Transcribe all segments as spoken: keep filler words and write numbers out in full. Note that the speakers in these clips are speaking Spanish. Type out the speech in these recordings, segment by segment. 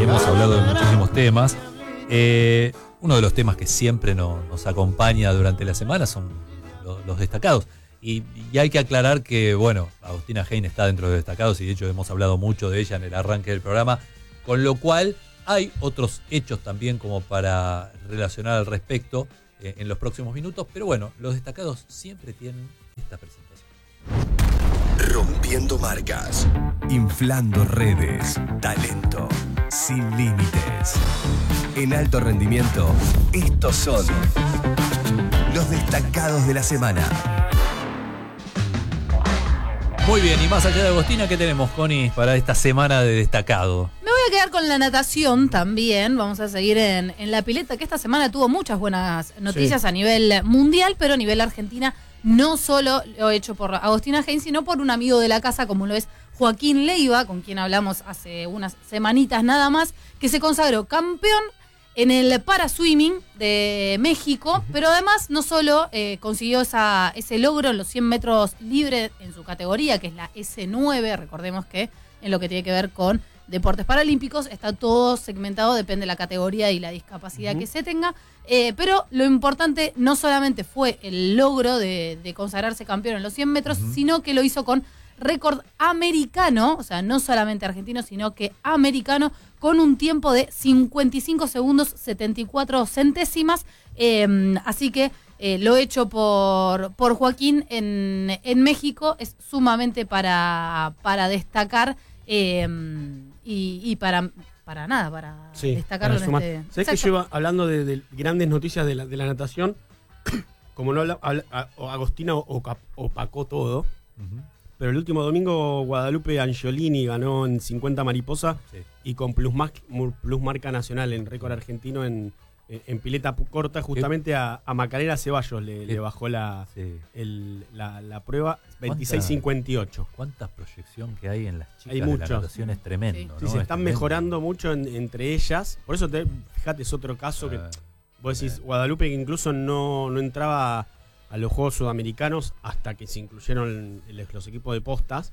hemos hablado de muchísimos temas. Eh, uno de los temas que siempre no, nos acompaña durante la semana son los, los destacados. Y, y hay que aclarar que, bueno, Agostina Hein está dentro de los destacados y de hecho hemos hablado mucho de ella en el arranque del programa, con lo cual hay otros hechos también como para relacionar al respecto eh, en los próximos minutos, pero bueno, los destacados siempre tienen esta presentación. Rompiendo marcas, inflando redes, talento sin límites. En alto rendimiento, estos son los destacados de la semana. Muy bien, y más allá de Agostina, ¿qué tenemos, Connie, para esta semana de destacado? Me voy a quedar con la natación también. Vamos a seguir en, en la pileta, que esta semana tuvo muchas buenas noticias sí. a nivel mundial, pero a nivel Argentina, no solo lo hecho por Agostina Hein, sino por un amigo de la casa, como lo es Joaquín Leiva, con quien hablamos hace unas semanitas nada más, que se consagró campeón en el paraswimming de México, uh-huh. pero además no solo eh, consiguió esa, ese logro en los cien metros libres en su categoría, que es la ese nueve, recordemos que en lo que tiene que ver con deportes paralímpicos está todo segmentado, depende de la categoría y la discapacidad uh-huh. que se tenga, eh, pero lo importante no solamente fue el logro de, de consagrarse campeón en los cien metros, uh-huh. sino que lo hizo con récord americano, o sea, no solamente argentino, sino que americano, con un tiempo de cincuenta y cinco segundos setenta y cuatro centésimas. Eh, así que eh, lo hecho por, por Joaquín en, en México es sumamente para, para destacar eh, y, y para, para nada, para sí, destacarlo para en este... ¿Sabés que yo iba hablando de, de grandes noticias de la, de la natación? Como no habla, habla, Agostina opacó todo. Uh-huh. Pero el último domingo Guadalupe Angiolini ganó en cincuenta mariposa sí. y con plus, mar, plus marca nacional en récord argentino en, en, en pileta corta, justamente a, a Macarena Ceballos le, le bajó la, sí. el, la, la prueba veintiséis cincuenta y ocho. ¿Cuánta proyección que hay en las chicas hay de mucho. La natación? Es tremendo. Sí, ¿no? sí se es están tremendo. mejorando mucho en, entre ellas. Por eso, te, fíjate, es otro caso que uh, vos decís, uh, Guadalupe que incluso no, no entraba a los Juegos Sudamericanos hasta que se incluyeron los, los equipos de postas.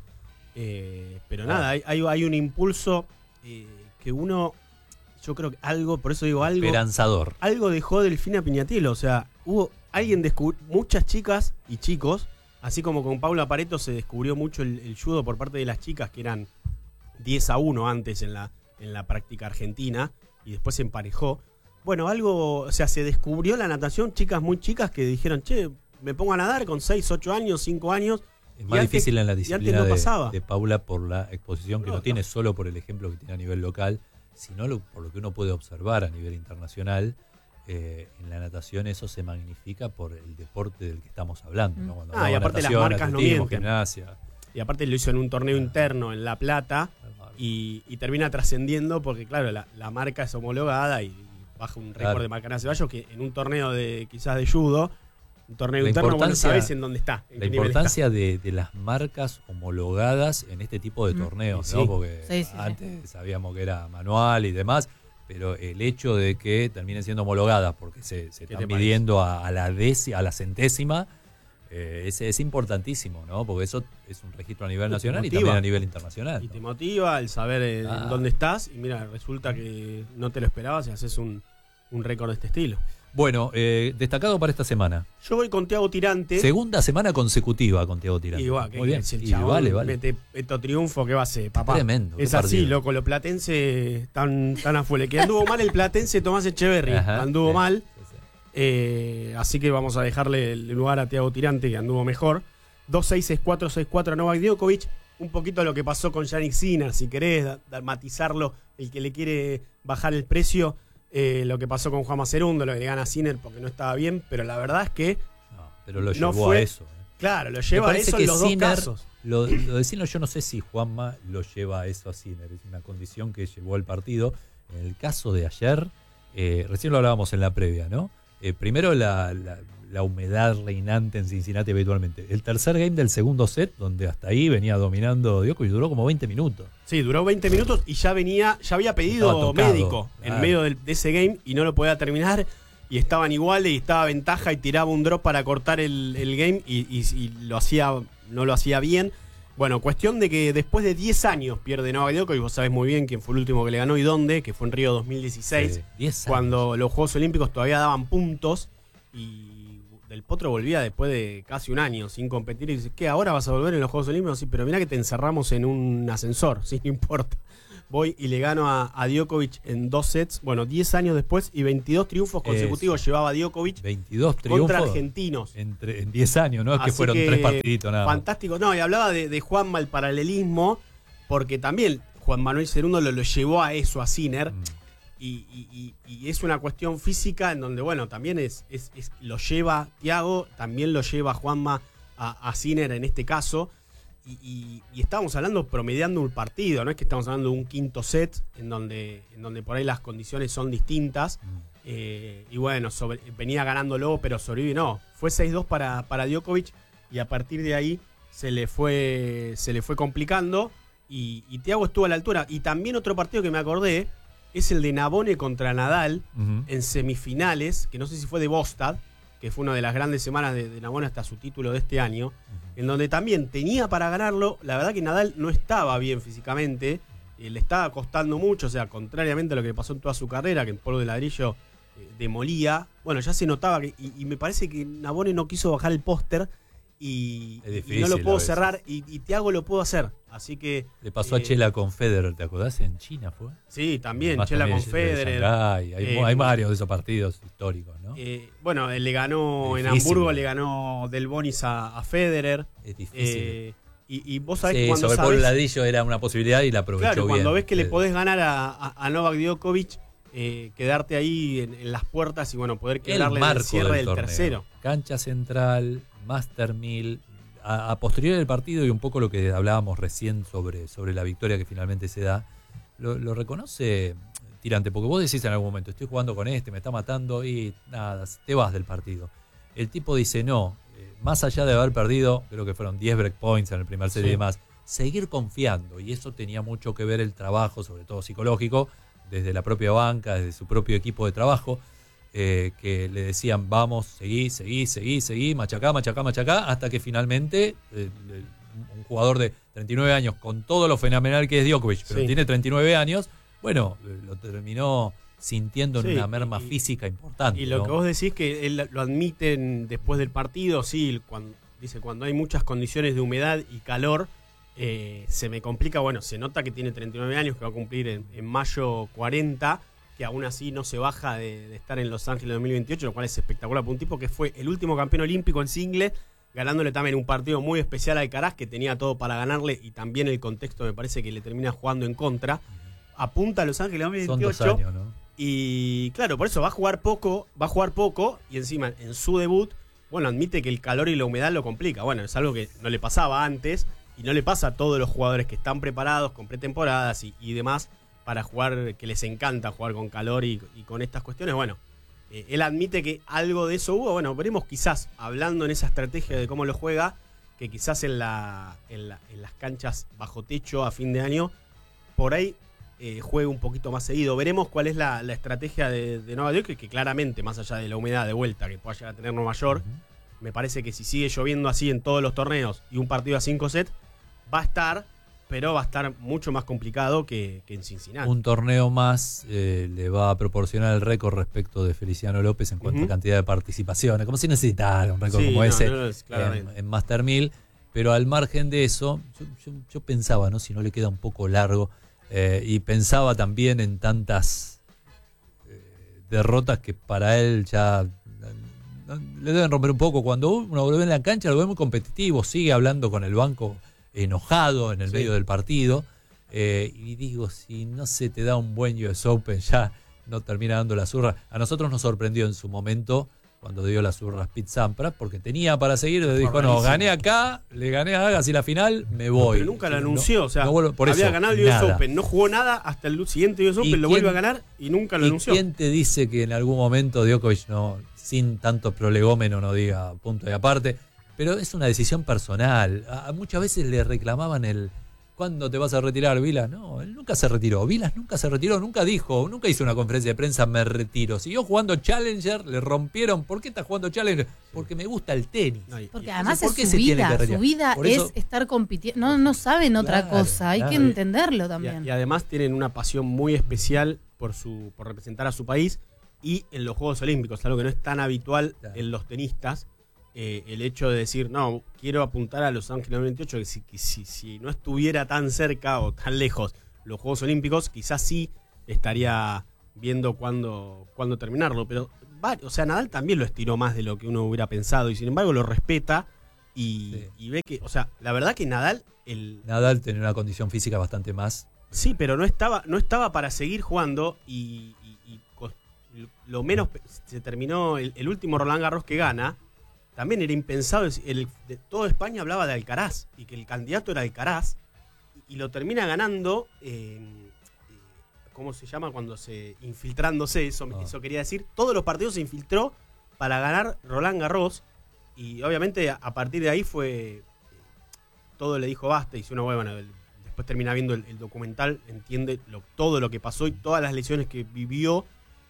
Eh, pero ah. nada, hay, hay, hay un impulso eh, que uno, yo creo que algo, por eso digo algo... Esperanzador. Algo dejó Delfina Piñatielo, o sea, hubo alguien descubrió, muchas chicas y chicos, así como con Paula Pareto se descubrió mucho el, el judo por parte de las chicas, que eran diez a uno antes en la, en la práctica argentina, y después se emparejó. Bueno, algo, o sea, se descubrió la natación, chicas muy chicas que dijeron, che, me pongo a nadar con seis, ocho años, cinco años. Es más antes, difícil en la disciplina no de, de Paula por la exposición que no, no tiene no. solo por el ejemplo que tiene a nivel local, sino lo, por lo que uno puede observar a nivel internacional. Eh, en la natación eso se magnifica por el deporte del que estamos hablando, ¿no? Cuando ah, y aparte natación, las marcas no mienten. Gimnasia. Y aparte lo hizo en un torneo interno en La Plata y, y termina trascendiendo porque, claro, la, la marca es homologada y baja un récord claro. de Macarena Ceballos que en un torneo de quizás de judo, un torneo la interno, bueno, sabes en dónde está. En la importancia está. De, de las marcas homologadas en este tipo de torneos, sí, ¿no? Porque sí, sí, antes sí. sabíamos que era manual y demás, pero el hecho de que terminen siendo homologadas porque se, se están midiendo a, a, la décima, a la centésima, eh, es, es importantísimo, ¿no? Porque eso es un registro a nivel nacional y también a nivel internacional. Y ¿no? te motiva el saber eh, ah. dónde estás y mira, resulta que no te lo esperabas y haces un, un récord de este estilo. Bueno, eh, destacado para esta semana. Yo voy con Thiago Tirante. Segunda semana consecutiva con Thiago Tirante. Igual, que muy bien. Es el y chabón, vale, vale. Mete estos triunfos que va a ser, papá. Tremendo. Es así, partido. Loco, lo platense tan, tan afuera. Que anduvo mal el platense Tomás Echeverry. Ajá, anduvo sí, mal. Sí, sí. Eh, así que vamos a dejarle el lugar a Thiago Tirante, que anduvo mejor. dos seis seis cuatro seis cuatro a Novak Djokovic. Un poquito lo que pasó con Yannick Sinner, si querés dramatizarlo, el que le quiere bajar el precio. Eh, lo que pasó con Juan Macerundo, lo que le gana a Sinner porque no estaba bien, pero la verdad es que no, pero lo no llevó fue, a eso. ¿eh? Claro, lo lleva a eso en los Sinner, dos casos. Lo, lo de Sinner yo no sé si Juanma lo lleva a eso a Sinner, es una condición que llevó al partido. En el caso de ayer, eh, recién lo hablábamos en la previa, ¿no? Eh, primero la, la, la humedad reinante en Cincinnati habitualmente. El tercer game del segundo set, donde hasta ahí venía dominando Djokovic, duró como veinte minutos. Sí, duró veinte minutos y ya venía, ya había pedido tocado, médico claro. en medio de, de ese game y no lo podía terminar. Y estaban iguales y estaba ventaja y tiraba un drop para cortar el, el game y, y, y lo hacía, no lo hacía bien. Bueno, cuestión de que después de diez años pierde Novak Djokovic, vos sabés muy bien quién fue el último que le ganó y dónde, que fue en Río dos mil dieciséis, Sí, diez años. cuando los Juegos Olímpicos todavía daban puntos y Del Potro volvía después de casi un año sin competir y dice, ¿qué? ¿Ahora vas a volver en los Juegos Olímpicos? Sí, pero mirá que te encerramos en un ascensor, sí, no importa. Voy y le gano a, a Djokovic en dos sets, bueno, diez años después y veintidós triunfos consecutivos Eso. llevaba Djokovic veintidós triunfos contra argentinos. Entre, en diez años, ¿no? Es que Así fueron que, tres partiditos nada más. fantástico. No, y hablaba de, de Juanma el paralelismo, porque también Juan Manuel Cerundo lo, lo llevó a eso, a Sinner, Mm. y, y, y, y es una cuestión física en donde, bueno, también es, es, es lo lleva Thiago, también lo lleva Juanma a, a Sinner en este caso, y, y, y estábamos hablando promediando un partido, no es que estamos hablando de un quinto set, en donde, en donde por ahí las condiciones son distintas. Mm. Eh, y bueno, sobre, venía ganándolo, pero sobrevivió. No, fue seis dos para, para Djokovic y a partir de ahí se le fue, se le fue complicando y, y Thiago estuvo a la altura. Y también otro partido que me acordé es el de Navone contra Nadal Ujú. en semifinales, que no sé si fue de Bostad, que fue una de las grandes semanas de, de Navone hasta su título de este año, en donde también tenía para ganarlo. La verdad que Nadal no estaba bien físicamente, eh, le estaba costando mucho, o sea, contrariamente a lo que le pasó en toda su carrera, que en polvo de ladrillo eh, demolía. Bueno, ya se notaba, que, y, y me parece que Navone no quiso bajar el póster y, Es y difícil no lo a puedo veces. cerrar, y, y Thiago lo puedo hacer, así que... Le pasó eh, a Chela con Federer, ¿te acordás? En China fue. Sí, también, Además, Chela también con de Federer. Shanghái. Hay, eh, hay varios de esos partidos históricos, ¿no? Eh, bueno, él le ganó en Difícil. Hamburgo, le ganó Del Bonis a, a Federer. Es difícil. Eh, y, y vos sabés Sí, cuando sobre sabés, por el ladrillo era una posibilidad y la aprovechó claro, bien. cuando ves que le Eh, podés ganar a, a, a Novak Djokovic, eh, quedarte ahí en, en las puertas y bueno, poder el quedarle en el marco cierre del, del torneo. tercero. Cancha central, Master mil. A, a posteriori del partido y un poco lo que hablábamos recién sobre, sobre la victoria que finalmente se da, lo, lo reconoce Tirante, porque vos decís en algún momento, estoy jugando con este, me está matando y nada, te vas del partido. El tipo dice, no, eh, más allá de haber perdido, creo que fueron diez breakpoints en el primer set Sí. y demás, seguir confiando, y eso tenía mucho que ver el trabajo, sobre todo psicológico, desde la propia banca, desde su propio equipo de trabajo, eh, que le decían, vamos, seguí, seguí, seguí, seguí, machacá, machacá, machacá, hasta que finalmente eh, un jugador de treinta y nueve años, con todo lo fenomenal que es Djokovic, pero Sí. tiene treinta y nueve años, bueno, lo terminó sintiendo en Sí, una merma y- física importante. Y lo ¿no? que vos decís que él lo admiten después del partido, sí, cuando, dice, cuando hay muchas condiciones de humedad y calor, eh, se me complica, bueno, se nota que tiene treinta y nueve años, que va a cumplir en, en mayo cuarenta, que aún así no se baja de, de estar en Los Ángeles dos mil veintiocho, lo cual es espectacular para un tipo que fue el último campeón olímpico en single, ganándole también un partido muy especial al Alcaraz, que tenía todo para ganarle, y también el contexto me parece que le termina jugando en contra. Apunta a Los Ángeles dos mil Son dos veintiocho. años, ¿no? Y claro, por eso va a jugar poco, va a jugar poco, y encima en su debut, bueno, admite que el calor y la humedad lo complica. Bueno, es algo que no le pasaba antes, y no le pasa a todos los jugadores que están preparados con pretemporadas y, y demás para jugar, que les encanta jugar con calor y, y con estas cuestiones. Bueno, eh, él admite que algo de eso hubo. Bueno, veremos quizás, hablando en esa estrategia de cómo lo juega, que quizás en, la, en, la, en las canchas bajo techo a fin de año, por ahí eh, juegue un poquito más seguido. Veremos cuál es la, la estrategia de, de Novak Djokovic, que claramente, más allá de la humedad de vuelta que pueda llegar a tener Nueva York, Ujú. me parece que si sigue lloviendo así en todos los torneos y un partido a cinco sets, va a estar, pero va a estar mucho más complicado que, que en Cincinnati. Un torneo más eh, le va a proporcionar el récord respecto de Feliciano López en cuanto Ujú. a cantidad de participaciones, como si necesitara un récord Sí, como no, ese no, es claramente. en, en Master mil, pero al margen de eso, yo, yo- yo pensaba, ¿no? Si no le queda un poco largo, eh, y pensaba también en tantas eh, derrotas que para él ya no, le deben romper un poco. Cuando uno lo ve en la cancha, lo ve muy competitivo, sigue hablando con el banco enojado en el Sí. medio del partido. Eh, y digo, si no se te da un buen U S Open, ya no termina dando la zurra. A nosotros nos sorprendió en su momento cuando dio la zurra a Pete Sampras, porque tenía para seguir, le dijo, no, rarísimo. gané acá, le gané a Agassi la final, me voy. Pero nunca lo No- anunció, o sea, no vuelvo- por había eso, ganado el U S nada. Open, no jugó nada hasta el siguiente U S ¿Y Open, lo quién- vuelve a ganar y nunca lo ¿Y anunció. quién te dice que en algún momento Djokovic no, sin tanto prolegómeno, no diga punto y aparte? Pero es una decisión personal. A, a muchas veces le reclamaban el, ¿cuándo te vas a retirar, Vilas? No, él nunca se retiró. Vilas nunca se retiró, nunca dijo, nunca hizo una conferencia de prensa, me retiro. Siguió jugando Challenger, le rompieron. ¿Por qué estás jugando Challenger? Porque me gusta el tenis. Porque Entonces, además ¿por es qué su se tiene vida, que retirar? su vida Por es eso- estar compitiendo. No, no saben otra Claro, cosa, hay claro. que entenderlo Y, también. y además tienen una pasión muy especial por su por representar a su país y en los Juegos Olímpicos, algo que no es tan habitual Claro. en los tenistas. Eh, el hecho de decir, no, quiero apuntar a Los Ángeles noventa y ocho, que si, que si, si no estuviera tan cerca o tan lejos los Juegos Olímpicos, quizás sí estaría viendo cuándo, cuándo terminarlo. Pero, va- o sea, Nadal también lo estiró más de lo que uno hubiera pensado y sin embargo lo respeta y, Sí. y ve que, o sea, la verdad que Nadal, el, Nadal tenía una condición física bastante más. sí, pero no estaba, no estaba para seguir jugando y, y- y cos- lo menos pe- se terminó el, el último Roland Garros que gana. También era impensado, es- el, de, toda España hablaba de Alcaraz y que el candidato era Alcaraz y, y lo termina ganando, eh, eh, ¿cómo se llama? Cuando se, infiltrándose, eso, Ah. eso quería decir, todos los partidos se infiltró para ganar Roland Garros y obviamente a, a partir de ahí fue, eh, todo le dijo basta y si uno, bueno, el- después termina viendo el, el documental, entiende lo- todo lo que pasó y todas las lesiones que vivió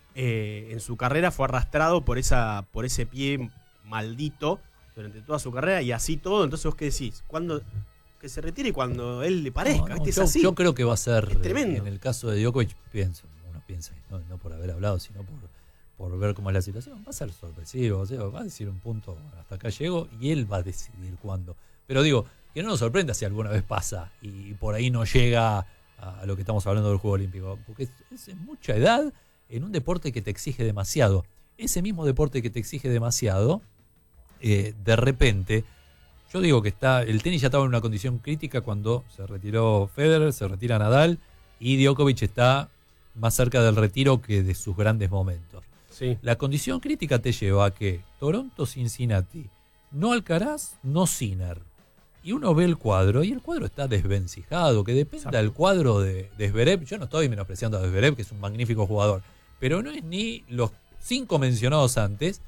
eh, en su carrera, fue arrastrado por, esa, por ese pie maldito durante toda su carrera y así todo. Entonces vos qué decís, cuando que se retire cuando él le parezca, No, no, ¿viste? Es yo, así. yo creo que va a ser, Es tremendo. en el caso de Djokovic, pienso, uno piensa, no, no por haber hablado, sino por, por ver cómo es la situación, va a ser sorpresivo, o sea, va a decir un punto, hasta acá llego, y él va a decidir cuándo. Pero digo, que no nos sorprenda si alguna vez pasa y por ahí no llega a, a lo que estamos hablando del Juego Olímpico, porque es, es mucha edad en un deporte que te exige demasiado. Ese mismo deporte que te exige demasiado, eh, de repente, yo digo que está, el tenis ya estaba en una condición crítica cuando se retiró Federer, se retira Nadal y Djokovic está más cerca del retiro que de sus grandes momentos. Sí. La condición crítica te lleva a que Toronto, Cincinnati, no Alcaraz, no Sinner. Y uno ve el cuadro y el cuadro está desvencijado, que dependa Exacto. del cuadro de, de Zverev. Yo no estoy menospreciando a Zverev, que es un magnífico jugador, pero no es ni los cinco mencionados antes.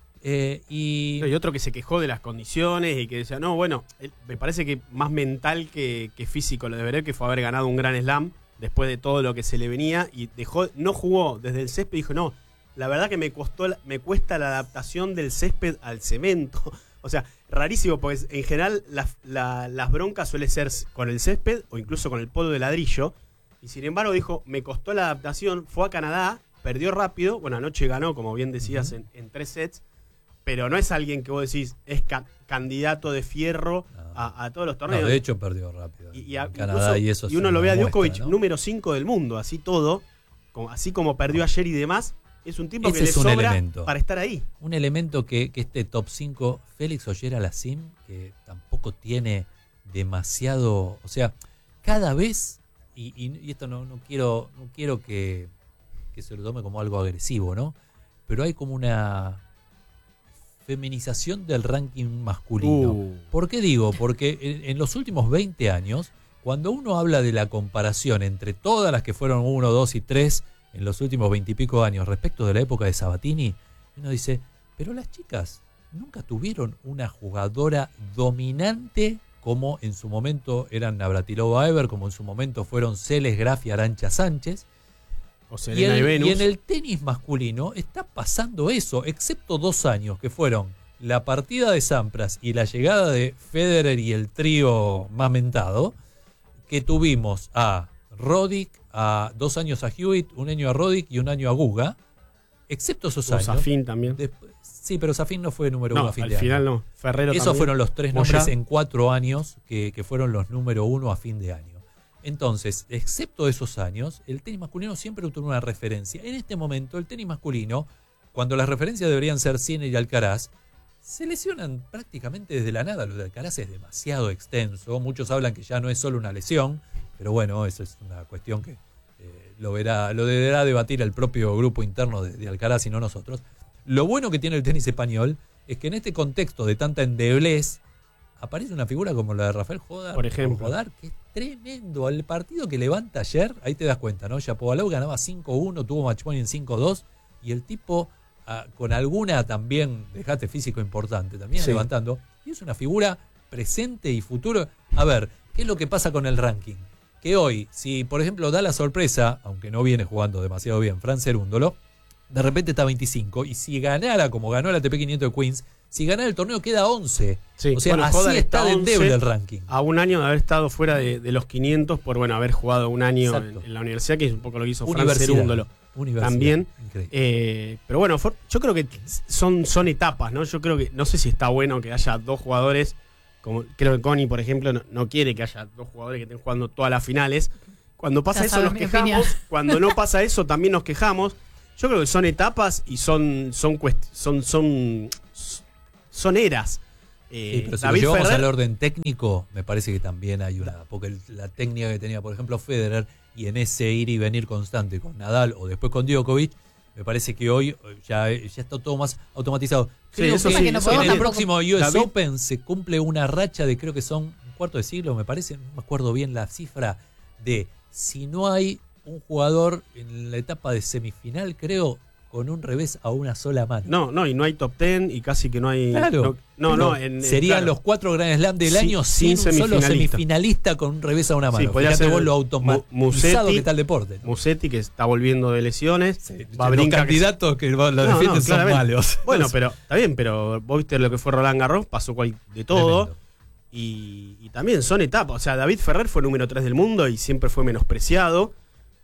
Eh, y No, y otro que se quejó de las condiciones y que decía, no, bueno, él- me parece que más mental que, que físico lo de Zverev, que fue haber ganado un gran slam después de todo lo que se le venía y dejó, no jugó desde el césped y dijo, no, la verdad que me costó, la- me cuesta la adaptación del césped al cemento. O sea, rarísimo, porque en general las, la- las broncas suelen ser con el césped o incluso con el polvo de ladrillo. Y sin embargo dijo, me costó la adaptación, fue a Canadá, perdió rápido, bueno, anoche ganó, como bien decías, Ujú. en, en tres sets, pero no es alguien que vos decís es ca- candidato de fierro No. a, a todos los no, torneos. de hecho perdió rápido. y, y a- en Canadá incluso- y eso y es uno lo una ve a muestra, Djokovic ¿no? número cinco del mundo, así todo, como- así como perdió ayer y demás, es un tipo Ese que le es un sobra elemento. para estar ahí. Un elemento que, que este top cinco, Félix Ogier-Aliassime, que tampoco tiene demasiado, o sea, cada vez, y, y- y esto no, no quiero no quiero que, que se lo tome como algo agresivo, ¿no? Pero hay como una feminización del ranking masculino. Uh. ¿Por qué digo? Porque en, en los últimos veinte años, cuando uno habla de la comparación entre todas las que fueron uno, dos y tres en los últimos veintipico años respecto de la época de Sabatini, uno dice, pero las chicas nunca tuvieron una jugadora dominante como en su momento eran Navratilova Ever, como en su momento fueron Celes Graf y Arantxa Sánchez. O Y, Serena el- y Venus. y en el tenis masculino está pasando eso, excepto dos años que fueron la partida de Sampras y la llegada de Federer y el trío más mentado, que tuvimos a Roddick, a dos años a Hewitt, un año a Roddick y un año a Guga, excepto esos O años. Safin también. Después- sí, pero Safin no fue número No, uno a fin al de final año. no. Ferrero Esos también. fueron los tres Moyá. nombres en cuatro años que, que fueron los número uno a fin de año. Entonces, excepto esos años, el tenis masculino siempre tuvo una referencia. En este momento, el tenis masculino, cuando las referencias deberían ser Sinner y Alcaraz, se lesionan prácticamente desde la nada. Lo de Alcaraz es demasiado extenso. Muchos hablan que ya no es solo una lesión, pero bueno, eso es una cuestión que eh, lo verá, lo deberá debatir el propio grupo interno de, de Alcaraz y no nosotros. Lo bueno que tiene el tenis español es que en este contexto de tanta endeblez aparece una figura como la de Rafael Jodar, Por ejemplo. Jodar, que es tremendo. Al partido que levanta ayer, ahí te das cuenta, ¿no? Shapovalov ganaba cinco uno, tuvo match point en cinco dos, y el tipo, ah, con alguna también desgaste físico importante, también Sí. levantando, y es una figura presente y futuro. A ver, ¿Qué es lo que pasa con el ranking? Que hoy, si por ejemplo da la sorpresa, aunque no viene jugando demasiado bien, Fran Cerúndolo, de repente está veinticinco, y si ganara como ganó el A T P quinientos de Queens, si ganara el torneo queda once. Sí, o sea, bueno, así Hodal está de once endeble el ranking. A un año de haber estado fuera de, de los quinientos por bueno haber jugado un año en, Exacto. en la universidad, que es un poco lo que hizo Fran Universidad. Cerúndolo Universidad. también. Increíble. Eh, pero bueno, for, yo creo que son, son etapas, ¿no? Yo creo que, no sé si está bueno que haya dos jugadores, como creo que Connie, por ejemplo, no, no quiere que haya dos jugadores que estén jugando todas las finales. Cuando pasa Ya eso saben nos mi quejamos, opinión. cuando no pasa eso también nos quejamos. Yo creo que son etapas y son son cuest- son son, son eras. Eh, Sí, pero si David lo llevamos Ferrer- al orden técnico, me parece que también hay una. Porque el- la técnica que tenía, por ejemplo, Federer, y en ese ir y venir constante con Nadal o después con Djokovic, me parece que hoy ya, ya está todo más automatizado. Sí, Creo eso que sí, en eso el también. próximo U S David- Open se cumple una racha de, creo que son un cuarto de siglo, me parece, no me acuerdo bien la cifra, de si no hay un jugador en la etapa de semifinal, creo, con un revés a una sola mano. No, no, y no hay top ten y casi que no hay. Claro. No, no, no, Pero en- en- serían claro. los cuatro Grand Slam del Sí, año sin, sin un solo semifinalista. semifinalista con un revés a una Sí, mano. podría Fíjate ser vos lo Mu- automatizado Musetti, que está el deporte, ¿no? Musetti, que está volviendo de lesiones. Sí, Wawrinka, los que- candidatos que, lo No, defienden no, son claramente. malos. Bueno, pero está bien, pero vos viste lo que fue Roland Garros, pasó cual- de todo. Tremendo. Y, y también son etapas. O sea, David Ferrer fue número tres del mundo y siempre fue menospreciado.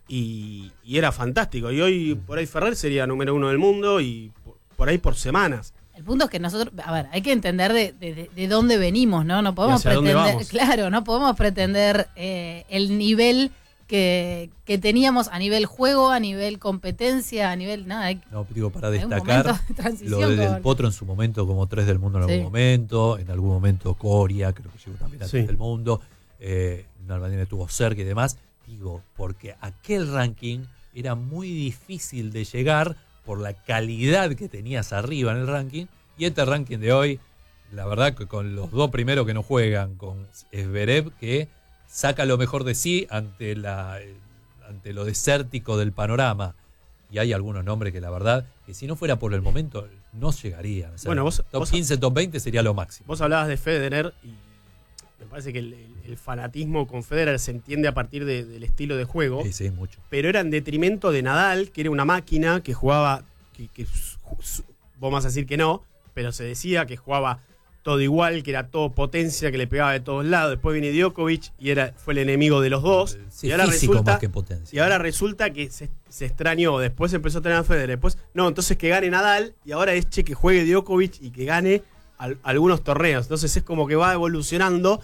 Y, y era fantástico. Y hoy por ahí Ferrer sería número uno del mundo y por, por ahí por semanas. El punto es que nosotros, a ver, hay que entender de, de, de- de dónde venimos, ¿no? No podemos hacia dónde pretender, vamos. claro, no podemos pretender eh, el nivel que, que teníamos a nivel juego, a nivel competencia, a nivel nada. Hay, No, digo, para hay un destacar momento de transición lo de Del con- Potro en su momento como tres del mundo en algún Sí. momento, en algún momento Coria, creo que llegó también a Sí. tres del mundo, eh, Nalbandian estuvo cerca y demás. Digo, porque aquel ranking era muy difícil de llegar por la calidad que tenías arriba en el ranking, y este ranking de hoy, la verdad que con los dos primeros que no juegan, con Zverev que saca lo mejor de sí ante la ante lo desértico del panorama, y hay algunos nombres que la verdad que si no fuera por el momento no llegarían. O sea, Bueno, vos- top vos- quince, top veinte sería lo máximo. Vos hablabas de Federer y me parece que el, el- el fanatismo con Federer se entiende a partir de- del estilo de juego. Sí, sí, mucho. Pero era en detrimento de Nadal, que era una máquina que jugaba, que, que su- su- vos vas a decir que no, pero se decía que jugaba todo igual, que era todo potencia, que le pegaba de todos lados. Después viene Djokovic y era, fue el enemigo de los dos. Sí, y ahora físico resulta, más que potencia. y ahora resulta que se, se extrañó. Después empezó a tener a Federer. Después, no, entonces que gane Nadal. Y ahora es che que juegue Djokovic y que gane al- algunos torneos. Entonces es como que va evolucionando.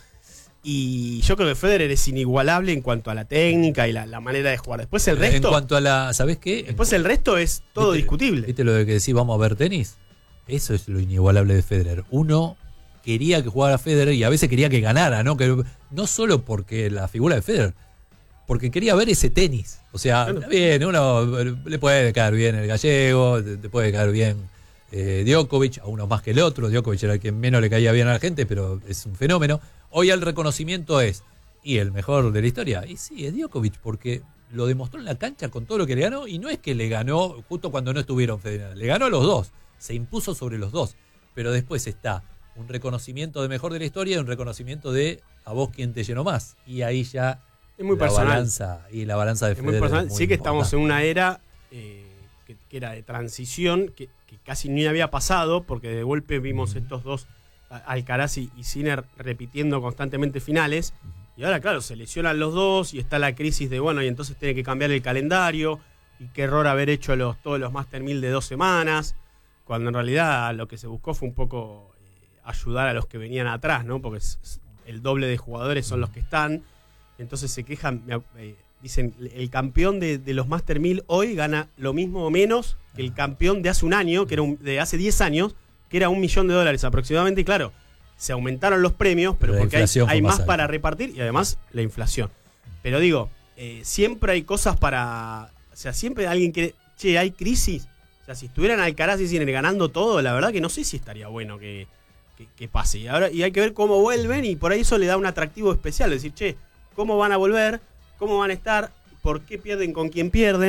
Y yo creo que Federer es inigualable en cuanto a la técnica y la, la manera de jugar. Después el resto. En cuanto a la, ¿sabés qué? Después el resto es todo ¿Viste- discutible. ¿Viste lo de que decís vamos a ver tenis? Eso es lo inigualable de Federer. Uno quería que jugara Federer y a veces quería que ganara, ¿no? Que, no solo porque la figura de Federer, porque quería ver ese tenis. O sea, Claro. está bien, uno le puede caer bien el gallego, te te puede caer bien eh, Djokovic, a uno más que el otro. Djokovic era el que menos le caía bien a la gente, pero es un fenómeno. Hoy el reconocimiento es, ¿y el mejor de la historia? Y sí, es Djokovic, porque lo demostró en la cancha con todo lo que le ganó, y no es que le ganó justo cuando no estuvieron Federer, le ganó a los dos, se impuso sobre los dos, pero después está un reconocimiento de mejor de la historia y un reconocimiento de a vos quien te llenó más, y ahí ya Es muy la personal. balanza y la balanza de Es muy Federer personal. es muy Sí que estamos en importante. una era eh, que, que era de transición, que, que casi ni había pasado, porque de golpe vimos estos dos, a- Alcaraz y, y Sinner, repitiendo constantemente finales. Y ahora, claro, se lesionan los dos y está la crisis de, bueno, y entonces tiene que cambiar el calendario. Y qué error haber hecho los, todos los Master mil de dos semanas, cuando en realidad lo que se buscó fue un poco eh, ayudar a los que venían atrás, ¿no? Porque es- es- el doble de jugadores son los que están. Entonces se quejan, eh, dicen, el campeón de, de los Master mil hoy gana lo mismo o menos que el campeón de hace un año, que era un- de hace diez años, que era un millón de dólares aproximadamente. Y claro, se aumentaron los premios, pero, Pero la porque hay, inflación fue hay más más alta. para repartir y además la inflación. Pero digo, eh, siempre hay cosas para... O sea, siempre alguien quiere... Che, hay crisis. O sea, si estuvieran Alcaraz y Sinner ganando todo, la verdad que no sé si estaría bueno que, que, que pase. Y, ahora, y hay que ver cómo vuelven y por ahí eso le da un atractivo especial. Decir, che, ¿cómo van a volver? ¿Cómo van a estar? ¿Por qué pierden con quién pierden?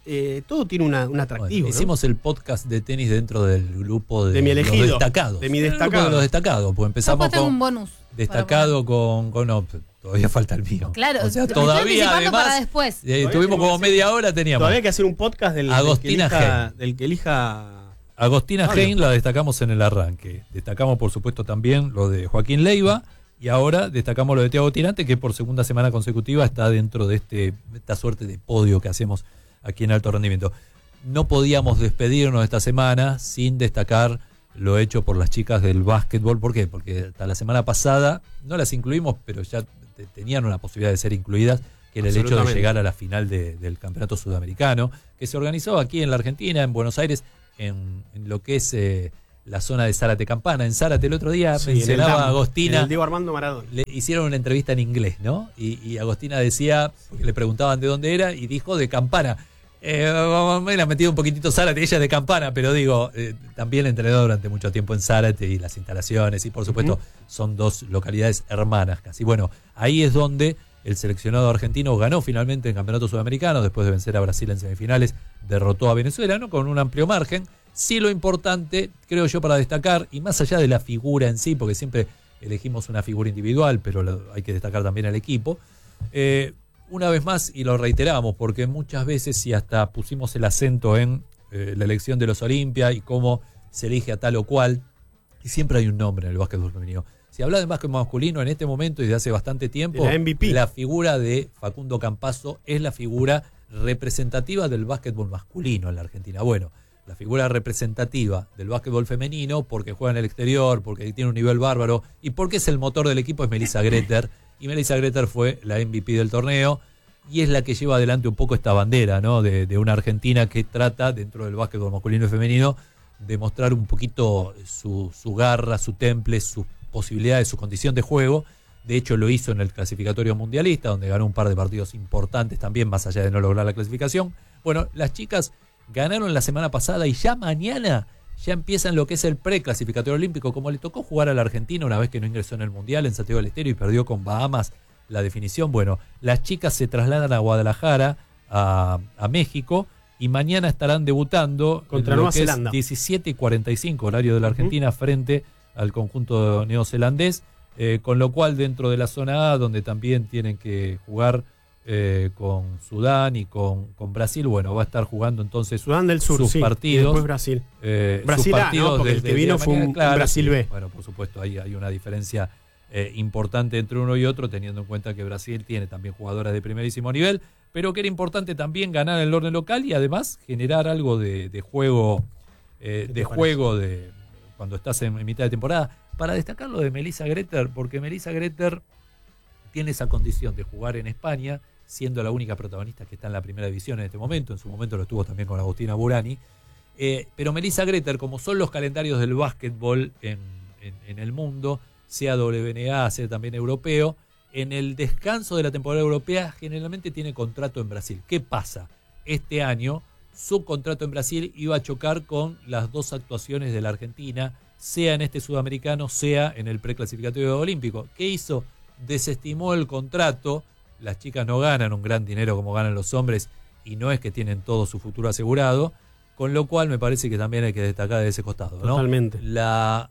eh, todo tiene una, un atractivo. Bueno, hicimos ¿no? el podcast de tenis dentro del grupo de, de mi elegido, los destacados. De mi El destacado. grupo de los destacados, pues empezamos tengo con un bonus. destacado con, con no, todavía falta el mío. Claro, o sea, lo estoy todavía anticipando además para después. eh, tuvimos como media hora, teníamos. Todavía hay que hacer un podcast del, Agostina del, que elija, Hein. del que elija. Agostina Pablo. Hein la destacamos en el arranque. Destacamos, por supuesto, también lo de Joaquín Leiva. Y ahora destacamos lo de Thiago Tirante, que por segunda semana consecutiva está dentro de este, esta suerte de podio que hacemos aquí en Alto Rendimiento. No podíamos despedirnos esta semana sin destacar lo hecho por las chicas del básquetbol. ¿Por qué? Porque hasta la semana pasada no las incluimos, pero ya te- tenían una posibilidad de ser incluidas, que era el hecho de Absolutamente. llegar a la final de- del Campeonato Sudamericano, que se organizó aquí en la Argentina, en Buenos Aires, en, en lo que es eh, la zona de Zárate Campana. En Zárate el otro día Sí, en el mencionaba Dam, a Agostina. en el Diego Armando Maradona. Le hicieron una entrevista en inglés, ¿no? Y, y Agostina decía, porque le preguntaban de dónde era, y dijo de Campana. Eh, me la ha metido un poquitito Zárate, ella es de Campana, pero digo, eh, también entrenó durante mucho tiempo en Zárate y las instalaciones, y por supuesto Ujú. son dos localidades hermanas casi. Bueno, ahí es donde el seleccionado argentino ganó finalmente el Campeonato Sudamericano, después de vencer a Brasil en semifinales, derrotó a Venezuela, ¿no? Con un amplio margen. Sí, lo importante, creo yo, para destacar, y más allá de la figura en sí, porque siempre elegimos una figura individual, pero lo- hay que destacar también al equipo, eh, una vez más, y lo reiteramos, porque muchas veces, y hasta pusimos el acento en eh, la elección de los Olimpia y cómo se elige a tal o cual, y siempre hay un nombre en el básquetbol femenino. Si habla de básquetbol masculino en este momento y desde hace bastante tiempo, De la M V P. la figura de Facundo Campazzo es la figura representativa del básquetbol masculino en la Argentina. Bueno, la figura representativa del básquetbol femenino, porque juega en el exterior, porque tiene un nivel bárbaro y porque es el motor del equipo, es Melissa Greter. Y Melissa Greter fue la M V P del torneo y es la que lleva adelante un poco esta bandera, ¿no? De, de una Argentina que trata, dentro del básquetbol masculino y femenino, de mostrar un poquito su, su garra, su temple, sus posibilidades, su condición de juego. De hecho, lo hizo en el clasificatorio mundialista, donde ganó un par de partidos importantes también, más allá de no lograr la clasificación. Bueno, las chicas ganaron la semana pasada y ya mañana ya empiezan lo que es el preclasificatorio olímpico, como le tocó jugar a la Argentina una vez que no ingresó en el Mundial en Santiago del Estero y perdió con Bahamas la definición. Bueno, las chicas se trasladan a Guadalajara, a, a México, y mañana estarán debutando Contra en lo Nueva que es Zelanda. diecisiete y cuarenta y cinco horario de la Argentina, uh-huh, frente al conjunto neozelandés, eh, con lo cual dentro de la zona A, donde también tienen que jugar eh, con Sudán y con, con Brasil, bueno, va a estar jugando entonces Sudán del Sur, sus sí, partidos. y después Brasil. Eh, Brasil sus A, partidos ¿no? Porque el desde que vino día de fue un- mañana, un claro, Brasil sí. B. Bueno, por supuesto, ahí hay una diferencia eh, importante entre uno y otro, teniendo en cuenta que Brasil tiene también jugadoras de primerísimo nivel, pero que era importante también ganar el orden local y además generar algo de, de juego, eh, de juego de cuando estás en, en mitad de temporada. Para destacar lo de Melissa Greter, porque Melissa Greter tiene esa condición de jugar en España, siendo la única protagonista que está en la primera división en este momento. En su momento lo estuvo también con Agustina Burani. Eh, pero Melissa Greter, como son los calendarios del básquetbol en, en, en el mundo, sea W N A, sea también europeo, en el descanso de la temporada europea generalmente tiene contrato en Brasil. ¿Qué pasa? Este año su contrato en Brasil iba a chocar con las dos actuaciones de la Argentina, sea en este sudamericano, sea en el preclasificatorio olímpico. ¿Qué hizo? Desestimó el contrato. Las chicas no ganan un gran dinero como ganan los hombres y no es que tienen todo su futuro asegurado, con lo cual me parece que también hay que destacar de ese costado, ¿no? Totalmente. La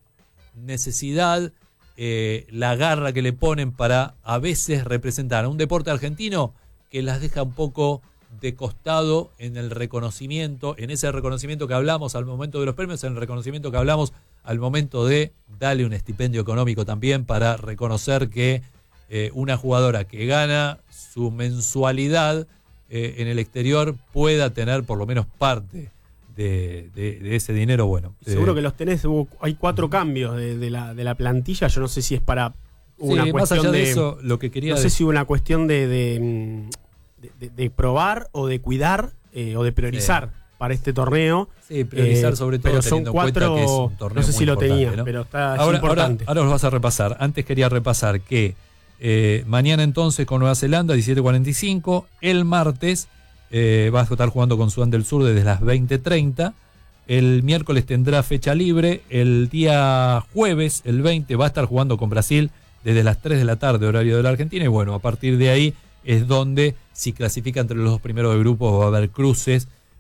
necesidad, eh, la garra que le ponen para a veces representar a un deporte argentino que las deja un poco de costado en el reconocimiento, en ese reconocimiento que hablamos al momento de los premios, en el reconocimiento que hablamos al momento de darle un estipendio económico también para reconocer que eh, una jugadora que gana su mensualidad eh, en el exterior pueda tener por lo menos parte de, de, de ese dinero. Bueno, seguro eh, que los tenés, hubo, hay cuatro cambios de, de, la, de la plantilla, yo no sé si es para una sí, cuestión más allá de, de eso, lo que quería no sé decir, si una cuestión de, de, de, de probar o de cuidar eh, o de priorizar sí. para este torneo. Sí, priorizar eh, sobre todo pero son teniendo cuatro, en cuenta que es un torneo no sé muy si lo importante, tenía, ¿no? pero está es Ahora, ahora, importante. ahora los vas a repasar. Antes quería repasar que eh, mañana entonces con Nueva Zelanda, diecisiete cuarenta y cinco. El martes eh, vas a estar jugando con Sudán del Sur desde las veinte treinta. El miércoles tendrá fecha libre. El día jueves, el veinte, va a estar jugando con Brasil desde las tres de la tarde, horario de la Argentina. Y bueno, a partir de ahí es donde, si clasifica entre los dos primeros de grupo, va a haber cruces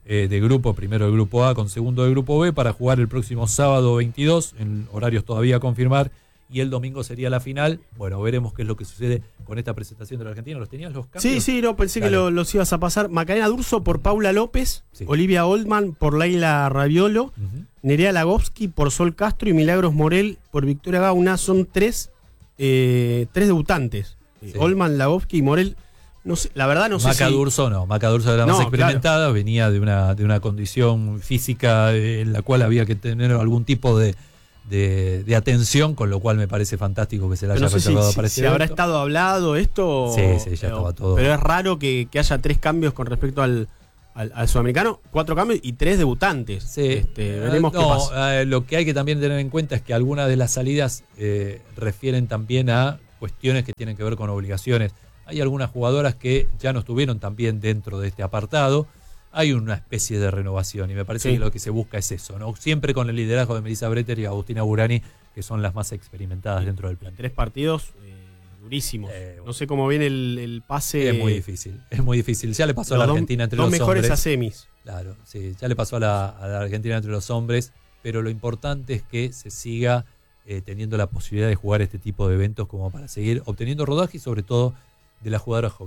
eh, de grupo, primero del grupo A con segundo del grupo B, para jugar el próximo sábado veintidós, en horarios todavía a confirmar, y el domingo sería la final. Bueno, veremos qué es lo que sucede con esta presentación de la Argentina. ¿Los tenías los cambios? Sí, sí, no, pensé Dale. que lo, los ibas a pasar. Macarena Durso por Paula López, sí. Olivia Oldman por Leila Raviolo, uh-huh. Nerea Lagowski por Sol Castro y Milagros Morel por Victoria Gauna. Son tres, eh, tres debutantes. Sí. Oldman, Lagowski y Morel. No sé, la verdad no sé Maca si... Durso no, Maca Durso era no, más experimentada, claro. venía de una, de una condición física en la cual había que tener algún tipo de... De, de atención, con lo cual me parece fantástico que se la haya no reservado si, para si, este si habrá estado hablado esto. Sí, sí, ya pero, estaba todo. Pero es raro que, que haya tres cambios con respecto al, al, al sudamericano, cuatro cambios y tres debutantes. Sí. Este, veremos uh, qué no, pasa. Uh, lo que hay que también tener en cuenta es que algunas de las salidas eh, refieren también a cuestiones que tienen que ver con obligaciones. Hay algunas jugadoras que ya no estuvieron también dentro de este apartado. Hay una especie de renovación y me parece sí. que lo que se busca es eso, ¿no? Siempre con el liderazgo de Melissa Bretter y Agustina Burani, que son las más experimentadas dentro del plan. Tres partidos eh, durísimos. Eh, bueno. No sé cómo viene el, el pase. Es muy difícil, es muy difícil. Ya le pasó los a la Argentina entre los hombres. Dos mejores a semis. Claro, sí, ya le pasó a la, a la Argentina entre los hombres, pero lo importante es que se siga eh, teniendo la posibilidad de jugar este tipo de eventos como para seguir obteniendo rodaje y sobre todo de las jugadoras jóvenes.